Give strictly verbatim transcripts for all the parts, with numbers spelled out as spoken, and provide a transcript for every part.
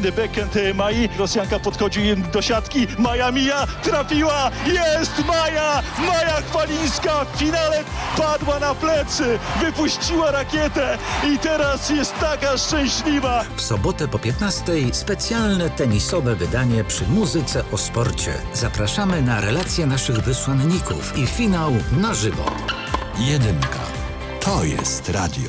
Kolejny backhand Mai. Rosjanka podchodzi do siatki. Maja mija, trafiła, jest Maja! Maja Chwalińska w finale padła na plecy, wypuściła rakietę i teraz jest taka szczęśliwa. W sobotę po piętnastej specjalne tenisowe wydanie przy muzyce o sporcie. Zapraszamy na relacje naszych wysłanników i finał na żywo. Jedynka. To jest radio.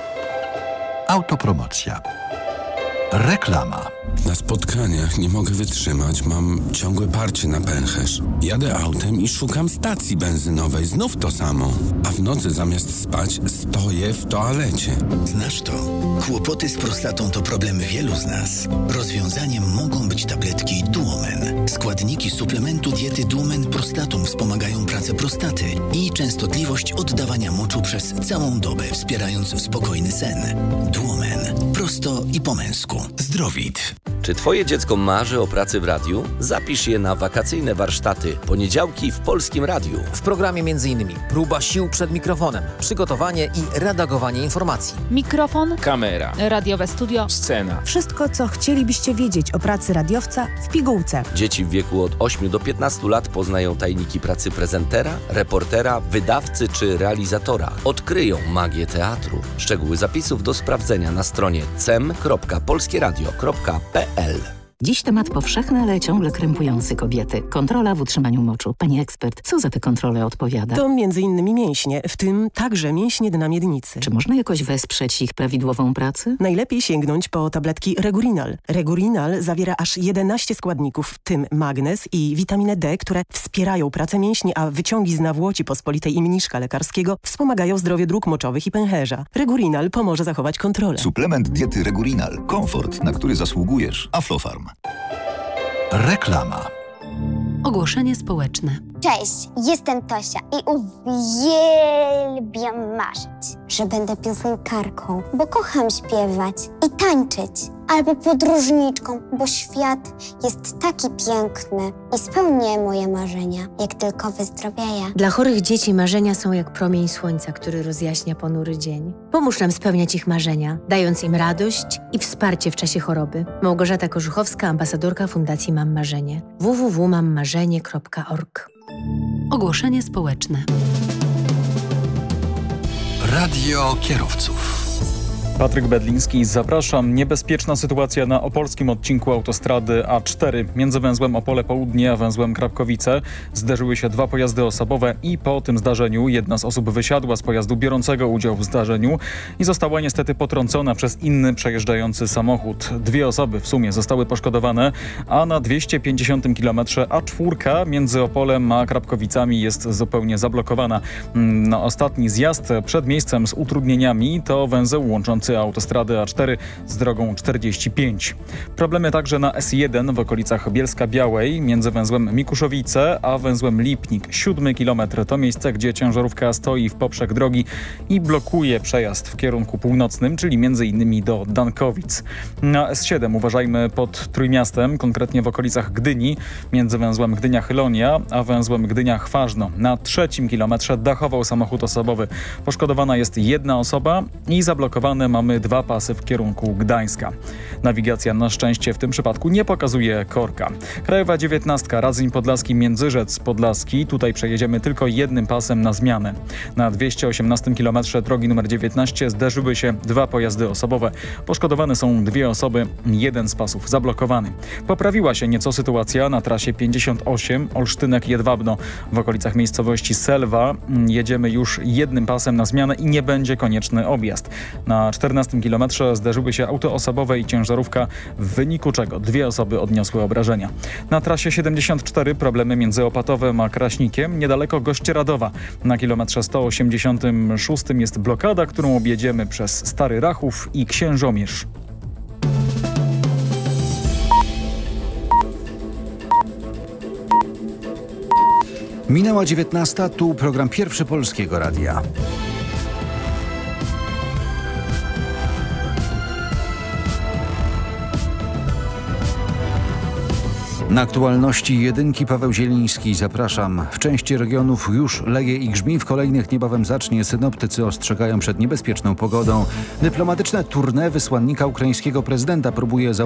Autopromocja. Reklama. Na spotkaniach nie mogę wytrzymać, mam ciągłe parcie na pęcherz. Jadę autem i szukam stacji benzynowej, znów to samo. A w nocy zamiast spać stoję w toalecie. Znasz to? Kłopoty z prostatą to problem wielu z nas. Rozwiązaniem mogą być tabletki Duomen. Składniki suplementu diety Duomen Prostatum wspomagają pracę prostaty i częstotliwość oddawania moczu przez całą dobę, wspierając spokojny sen. Duomen. Prosto i po męsku. Zdrowit. Czy twoje dziecko marzy o pracy w radiu? Zapisz je na wakacyjne warsztaty poniedziałki w Polskim Radiu. W programie m.in. próba sił przed mikrofonem, przygotowanie i redagowanie informacji. Mikrofon, kamera, radiowe studio, scena. Wszystko, co chcielibyście wiedzieć o pracy radiowca w pigułce. Dzieci w wieku od ośmiu do piętnastu lat poznają tajniki pracy prezentera, reportera, wydawcy czy realizatora. Odkryją magię teatru. Szczegóły zapisów do sprawdzenia na stronie cem kropka polskieradio kropka pe el. Dziś temat powszechny, ale ciągle krępujący kobiety. Kontrola w utrzymaniu moczu. Pani ekspert, co za te kontrole odpowiada? To między innymi mięśnie, w tym także mięśnie dna miednicy. Czy można jakoś wesprzeć ich prawidłową pracę? Najlepiej sięgnąć po tabletki Regurinal. Regurinal zawiera aż jedenaście składników, w tym magnez i witaminę D, które wspierają pracę mięśni, a wyciągi z nawłoci pospolitej i mniszka lekarskiego wspomagają zdrowie dróg moczowych i pęcherza. Regurinal pomoże zachować kontrolę. Suplement diety Regurinal. Komfort, na który zasługujesz. Aflofarm. Reklama. Ogłoszenie społeczne. Cześć, jestem Tosia i uwielbiam marzyć, że będę piosenkarką, bo kocham śpiewać i tańczyć. Albo podróżniczką, bo świat jest taki piękny i spełnię moje marzenia, jak tylko wyzdrowieję. Dla chorych dzieci marzenia są jak promień słońca, który rozjaśnia ponury dzień. Pomóż nam spełniać ich marzenia, dając im radość i wsparcie w czasie choroby. Małgorzata Korzuchowska, ambasadorka Fundacji Mam Marzenie. w w w kropka mam marzenie kropka org. Ogłoszenie społeczne. Radio kierowców. Patryk Bedliński, zapraszam. Niebezpieczna sytuacja na opolskim odcinku autostrady A cztery. Między węzłem Opole Południe a węzłem Krapkowice zderzyły się dwa pojazdy osobowe i po tym zdarzeniu jedna z osób wysiadła z pojazdu biorącego udział w zdarzeniu i została niestety potrącona przez inny przejeżdżający samochód. Dwie osoby w sumie zostały poszkodowane, a na dwieście pięćdziesiątym kilometrze A cztery między Opolem a Krapkowicami jest zupełnie zablokowana. Na ostatni zjazd przed miejscem z utrudnieniami to węzeł łączący autostrady A cztery z drogą czterdzieści pięć. Problemy także na S jeden w okolicach Bielska-Białej między węzłem Mikuszowice a węzłem Lipnik. Siódmy kilometr to miejsce, gdzie ciężarówka stoi w poprzek drogi i blokuje przejazd w kierunku północnym, czyli między innymi do Dankowic. Na S siedem uważajmy pod Trójmiastem, konkretnie w okolicach Gdyni, między węzłem Gdynia-Chylonia a węzłem Gdynia-Chważno. Na trzecim kilometrze dachował samochód osobowy. Poszkodowana jest jedna osoba i zablokowane mamy dwa pasy w kierunku Gdańska. Nawigacja na szczęście w tym przypadku nie pokazuje korka. Krajowa dziewiętnastka, Radzyń Podlaski, Międzyrzec Podlaski. Tutaj przejedziemy tylko jednym pasem na zmianę. Na dwieście osiemnastym kilometrze drogi numer dziewiętnaście zderzyły się dwa pojazdy osobowe. Poszkodowane są dwie osoby, jeden z pasów zablokowany. Poprawiła się nieco sytuacja na trasie pięćdziesiąt osiem Olsztynek-Jedwabno. W okolicach miejscowości Selwa jedziemy już jednym pasem na zmianę i nie będzie konieczny objazd. Na czternastym kilometrze zderzyły się auto osobowe i ciężarówka, w wyniku czego dwie osoby odniosły obrażenia. Na trasie siedemdziesiąt cztery problemy między Opatowem a Kraśnikiem, niedaleko Gościeradowa. Na kilometrze sto osiemdziesiątym szóstym jest blokada, którą objedziemy przez Stary Rachów i Księżomierz. Minęła dziewiętnasta, tu program Pierwszy Polskiego Radia. Na aktualności jedynki Paweł Zieliński. Zapraszam. W części regionów już leje i grzmi, w kolejnych niebawem zacznie. Synoptycy ostrzegają przed niebezpieczną pogodą. Dyplomatyczne tournée wysłannika ukraińskiego prezydenta próbuje